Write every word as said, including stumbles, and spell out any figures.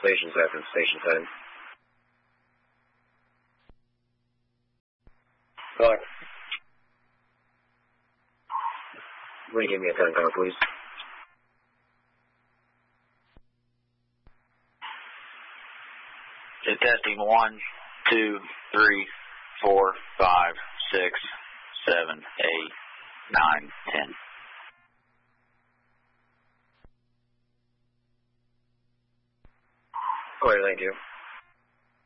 Station seven, Station seven. Clark. Will you give me a ten count, please? Okay, testing one, two, three, four, five, six, seven, eight, nine, ten. All right, thank you.